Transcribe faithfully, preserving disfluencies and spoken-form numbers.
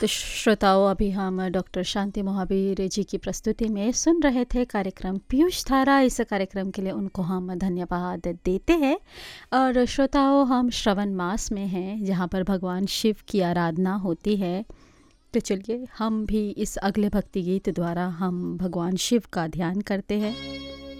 तो श्रोताओं, अभी हम डॉक्टर शांति मोहाबीर जी की प्रस्तुति में सुन रहे थे कार्यक्रम पीयूष धारा। इस कार्यक्रम के लिए उनको हम धन्यवाद देते हैं। और श्रोताओं, हम श्रवण मास में हैं जहाँ पर भगवान शिव की आराधना होती है। तो चलिए हम भी इस अगले भक्ति गीत द्वारा हम भगवान शिव का ध्यान करते हैं।